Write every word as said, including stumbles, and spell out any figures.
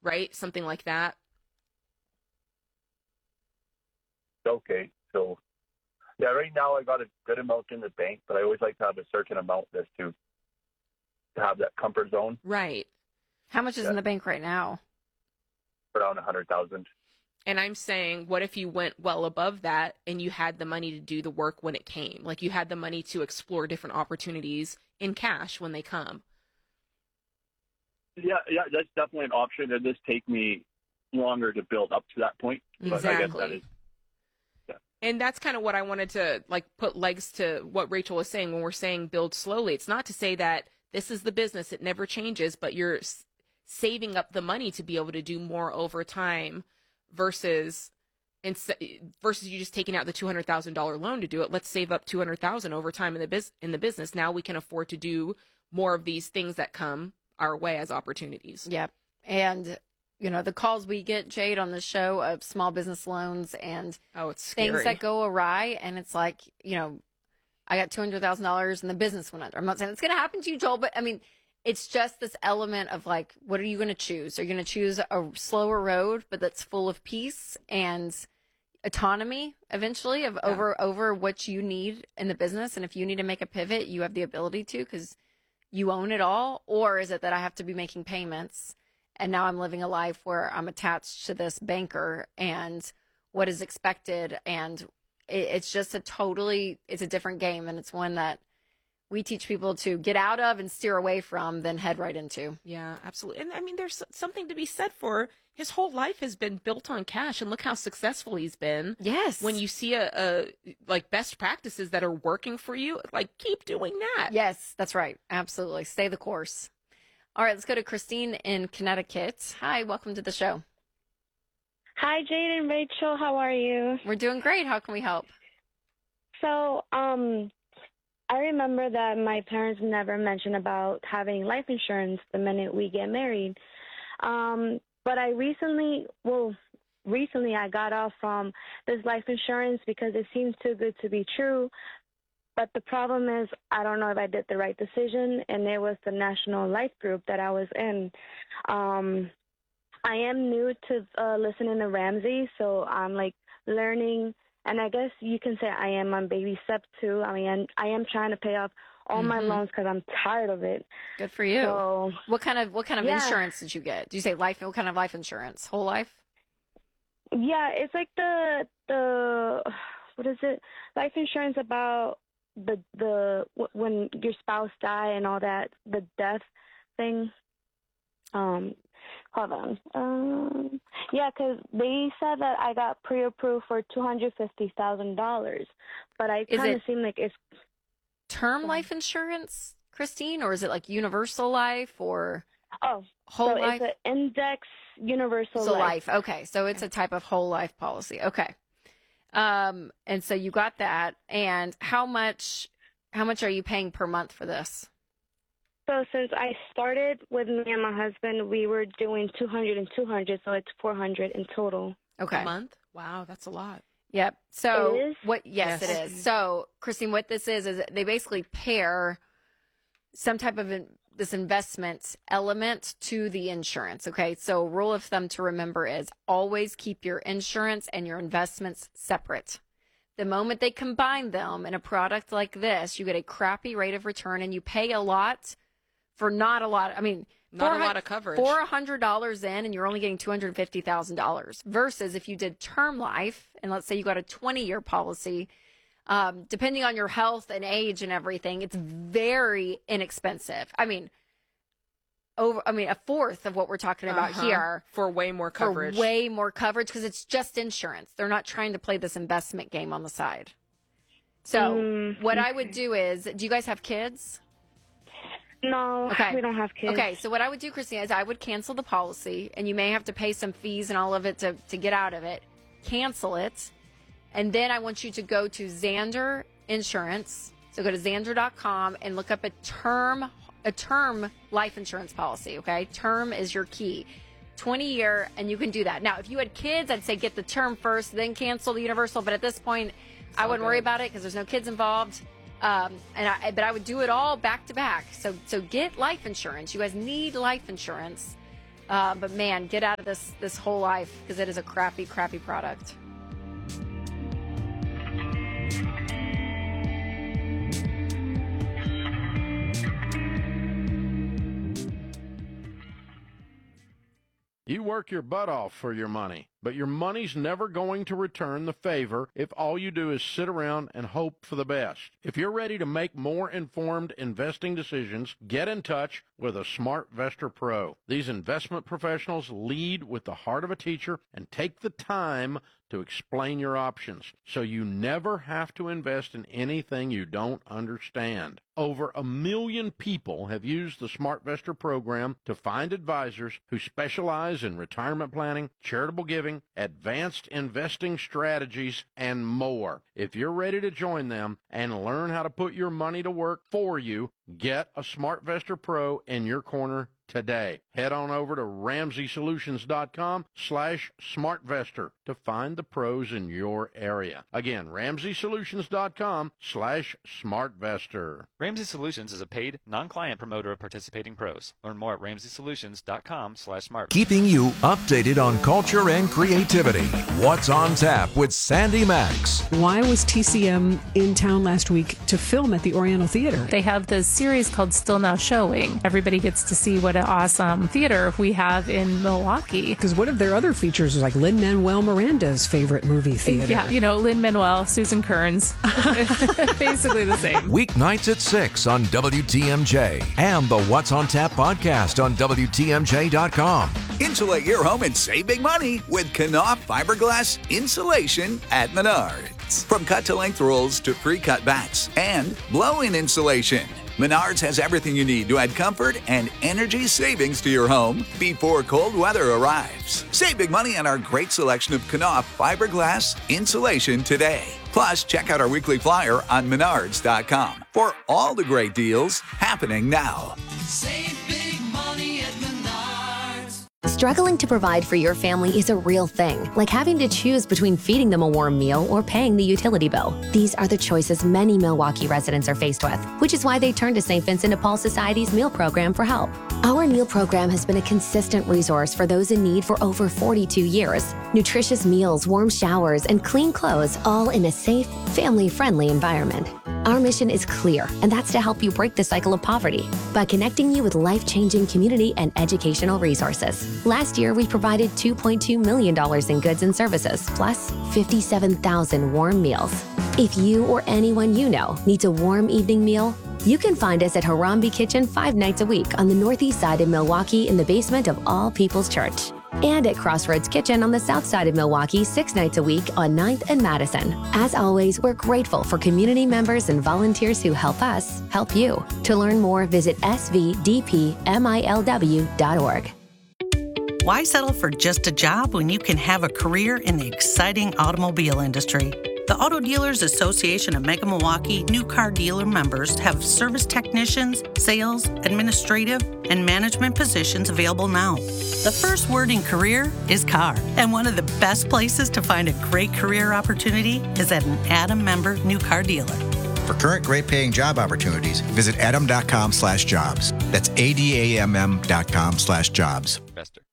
right? Something like that. Okay, so yeah, right now I got a good amount in the bank, but I always like to have a certain amount just to to have that comfort zone. Right. How much is Yeah. in the bank right now? Around a hundred thousand. And I'm saying, what if you went well above that and you had the money to do the work when it came? Like you had the money to explore different opportunities in cash when they come. Yeah, yeah, that's definitely an option. It does take me longer to build up to that point. But Exactly. I guess that is. Yeah. And that's kind of what I wanted to like put legs to what Rachel was saying when we're saying build slowly. It's not to say that this is the business, it never changes, but you're s- saving up the money to be able to do more over time versus ins- versus you just taking out the two hundred thousand dollars loan to do it. Let's save up two hundred thousand dollars over time in the biz- in the business. Now we can afford to do more of these things that come our way as opportunities. Yep. And, you know, the calls we get, Jade, on the show of small business loans and Oh, it's scary. things that go awry. And it's like, you know, I got two hundred thousand dollars and the business went under. I'm not saying it's going to happen to you, Joel, but I mean, it's just this element of like, what are you going to choose? Are you going to choose a slower road, but that's full of peace and autonomy eventually of Yeah. over, over what you need in the business? And if you need to make a pivot, you have the ability to, because you own it all. Or is it that I have to be making payments and now I'm living a life where I'm attached to this banker and what is expected? And it, it's just a totally, it's a different game. And it's one that we teach people to get out of and steer away from than head right into. Yeah, absolutely. And I mean, there's something to be said for his whole life has been built on cash, and look how successful he's been. Yes. When you see a, a like best practices that are working for you, like keep doing that. Yes, that's right. Absolutely. Stay the course. All right, let's go to Christine in Connecticut. Hi, welcome to the show. Hi, Jade and Rachel. How are you? We're doing great. How can we help? So, um, I remember that my parents never mentioned about having life insurance the minute we get married. Um, but I recently, well, recently I got off from this life insurance because it seems too good to be true. But the problem is I don't know if I did the right decision, and it was the National Life Group that I was in. Um, I am new to uh, listening to Ramsey, so I'm like learning, and I guess you can say I am on baby step two. I mean, I am trying to pay off all Mm-hmm. my loans because I'm tired of it. Good for you. So, what kind of what kind of yeah. insurance did you get? Did you say life? What kind of life insurance? Whole life? yeah, it's like the the what is it? Life insurance about the the wh- when your spouse die and all that, the death thing. Um, hold on. Um, yeah, 'cause they said that I got pre-approved for two hundred fifty thousand dollars, but I Is kind of it- seem like it's Term life insurance, Christine, or is it like universal life or oh whole so life? it's an index universal So life. life. Okay, so it's a type of whole life policy. Okay, um, and so you got that. And how much? How much are you paying per month for this? So since I started with me and my husband, we were doing two hundred and two hundred, so it's four hundred in total. Okay. A month? Wow, that's a lot. Yep. So It is? what? Yes, Yes. it is. So Christine, what this is is they basically pair some type of in, this investment element to the insurance. Okay. So rule of thumb to remember is always keep your insurance and your investments separate. The moment they combine them in a product like this, you get a crappy rate of return and you pay a lot for not a lot. I mean, Not a four lot of coverage. For one hundred dollars in, and you're only getting two hundred fifty thousand dollars versus if you did term life, and let's say you got a twenty-year policy, um, depending on your health and age and everything, it's very inexpensive. I mean, over, I mean, a fourth of what we're talking about Uh-huh. here For way more coverage. for way more coverage because it's just insurance. They're not trying to play this investment game on the side. So Mm, what I would do is, do you guys have kids? No, Okay. we don't have kids. Okay, so what I would do, Christina, is I would cancel the policy, and you may have to pay some fees and all of it to, to get out of it. Cancel it, and then I want you to go to Xander Insurance. So go to xander dot com and look up a term a term life insurance policy, okay? Term is your key. twenty year, and you can do that. Now, if you had kids, I'd say get the term first, then cancel the universal, but at this point, I wouldn't worry about it because there's no kids involved. Um, and I, but I would do it all back to back. So, so get life insurance. You guys need life insurance. Uh, but man, get out of this this whole life because it is a crappy, crappy product. You work your butt off for your money, but your money's never going to return the favor if all you do is sit around and hope for the best. If you're ready to make more informed investing decisions, get in touch with a SmartVestor Pro. These investment professionals lead with the heart of a teacher and take the time to explain your options, so you never have to invest in anything you don't understand. Over a million people have used the SmartVestor program to find advisors who specialize in retirement planning, charitable giving, advanced investing strategies, and more. If you're ready to join them and learn how to put your money to work for you, get a SmartVestor Pro in your corner today. Head on over to Ramsey Solutions dot com slash SmartVestor to find the pros in your area. Again, Ramsey Solutions dot com slash SmartVestor. Ramsey Solutions is a paid, non-client promoter of participating pros. Learn more at Ramsey Solutions dot com slash smart. Keeping you updated on culture and creativity. What's on Tap with Sandy Max. Why was T C M in town last week to film at the Oriental Theater? They have this series called Still Now Showing. Everybody gets to see what an awesome theater we have in Milwaukee. Because one of their other features is like Lin-Manuel Miranda's favorite movie theater. Yeah, you know, Lin-Manuel, Susan Kearns. Basically the same. Weeknights at six on W T M J and the What's on Tap podcast on W T M J dot com. Insulate your home and save big money with Knauf fiberglass insulation at Menards. From cut-to-length rolls to pre-cut bats and blow-in insulation, Menards has everything you need to add comfort and energy savings to your home before cold weather arrives. Save big money on our great selection of Knauf fiberglass insulation today. Plus, check out our weekly flyer on Menards dot com for all the great deals happening now. Save big money at Menards. Struggling to provide for your family is a real thing, like having to choose between feeding them a warm meal or paying the utility bill. These are the choices many Milwaukee residents are faced with, which is why they turn to Saint Vincent de Paul Society's meal program for help. Our meal program has been a consistent resource for those in need for over forty-two years. Nutritious meals, warm showers, and clean clothes, all in a safe, family-friendly environment. Our mission is clear, and that's to help you break the cycle of poverty by connecting you with life-changing community and educational resources. Last year, we provided two point two million dollars in goods and services, plus fifty-seven thousand warm meals. If you or anyone you know needs a warm evening meal, you can find us at Harambe Kitchen five nights a week on the northeast side of Milwaukee in the basement of All People's Church. And at Crossroads Kitchen on the south side of Milwaukee six nights a week on ninth and Madison. As always, we're grateful for community members and volunteers who help us help you. To learn more, visit S V D P M I L W dot org. Why settle for just a job when you can have a career in the exciting automobile industry? The Auto Dealers Association of Mega Milwaukee new car dealer members have service technicians, sales, administrative, and management positions available now. The first word in career is car, and one of the best places to find a great career opportunity is at an Adam member new car dealer. For current great paying job opportunities, visit adam dot com slash jobs. That's A D A M M dot com slash jobs. Investor.